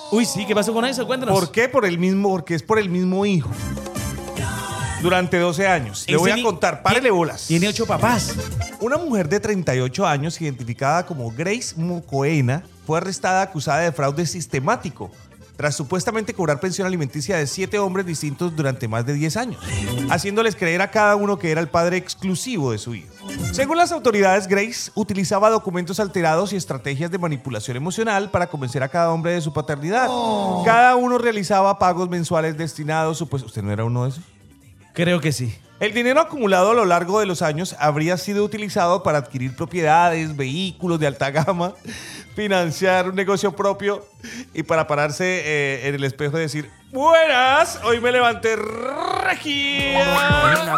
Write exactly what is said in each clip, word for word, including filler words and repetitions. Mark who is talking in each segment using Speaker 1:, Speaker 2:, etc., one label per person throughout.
Speaker 1: Uy, sí, ¿qué pasó con eso? Cuéntanos.
Speaker 2: ¿Por qué? Por el mismo, porque es por el mismo hijo. Durante doce años. Le
Speaker 1: Ese
Speaker 2: voy a
Speaker 1: ni-
Speaker 2: contar, párele
Speaker 1: tiene-
Speaker 2: bolas.
Speaker 1: Tiene ocho papás.
Speaker 2: Una mujer de treinta y ocho años, identificada como Grace Mocoena, fue arrestada acusada de fraude sistemático tras supuestamente cobrar pensión alimenticia de siete hombres distintos durante más de diez años, haciéndoles creer a cada uno que era el padre exclusivo de su hijo. Según las autoridades, Grace utilizaba documentos alterados y estrategias de manipulación emocional para convencer a cada hombre de su paternidad. Cada uno realizaba pagos mensuales destinados, supuesto. ¿Usted no era uno de esos?
Speaker 1: Creo que sí.
Speaker 2: El dinero acumulado a lo largo de los años habría sido utilizado para adquirir propiedades, vehículos de alta gama, financiar un negocio propio y para pararse eh, en el espejo y decir: buenas, hoy me levanté regia.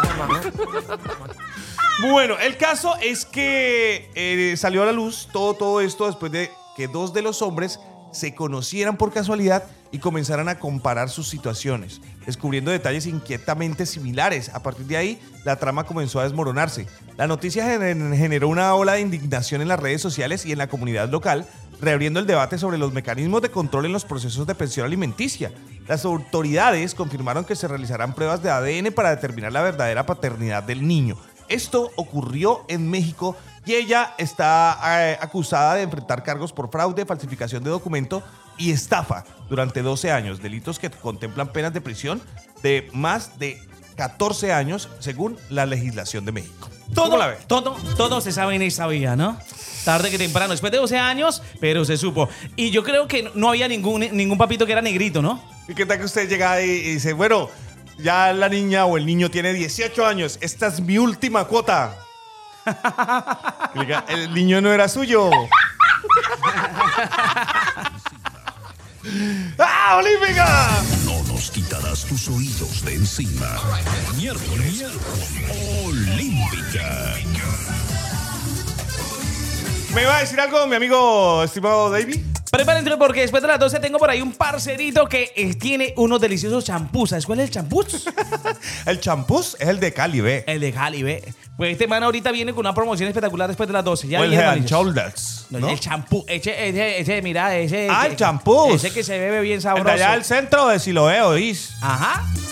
Speaker 2: Bueno, el caso es que eh, salió a la luz todo, todo esto después de que dos de los hombres se conocieran por casualidad y comenzaran a comparar sus situaciones, descubriendo detalles inquietamente similares. A partir de ahí, la trama comenzó a desmoronarse. La noticia gener- generó una ola de indignación en las redes sociales y en la comunidad local, reabriendo el debate sobre los mecanismos de control en los procesos de pensión alimenticia. Las autoridades confirmaron que se realizarán pruebas de A D N para determinar la verdadera paternidad del niño. Esto ocurrió en México y ella está eh, acusada de enfrentar cargos por fraude, falsificación de documento y estafa durante doce años, delitos que contemplan penas de prisión de más de catorce años según la legislación de México.
Speaker 1: Todo,
Speaker 2: ¿Cómo la ve?
Speaker 1: todo, todo se sabe en esta vida, ¿no? Tarde que temprano, después de doce años, pero se supo. Y yo creo que no había ningún, ningún papito que era negrito, ¿no?
Speaker 2: ¿Y qué tal que usted llega y, y dice, bueno, ya la niña o el niño tiene dieciocho años, esta es mi última cuota? Y le diga, el niño no era suyo. ¡Ah, Olímpica!
Speaker 3: No nos quitarás tus oídos de encima. Miércoles, Olímpica.
Speaker 2: ¿Me va a decir algo mi amigo estimado Davey?
Speaker 1: Prepárense porque después de las doce tengo por ahí un parcerito que eh, tiene unos deliciosos champús. ¿Sabes cuál es el champús?
Speaker 2: El champús es el de Cali, ve.
Speaker 1: El de Cali, ve. Pues este man ahorita viene con una promoción espectacular después de las doce. Ya
Speaker 2: O el
Speaker 1: viene,
Speaker 2: Head and
Speaker 1: manillos.
Speaker 2: Shoulders,
Speaker 1: No,
Speaker 2: ¿no?
Speaker 1: el champú. Ese, ese, ese, mira, ese.
Speaker 2: Ah,
Speaker 1: que-
Speaker 2: el champús.
Speaker 1: Ese que se bebe bien
Speaker 2: El
Speaker 1: sabroso.
Speaker 2: de allá al centro de Siloé, ¿oís?
Speaker 1: Ajá.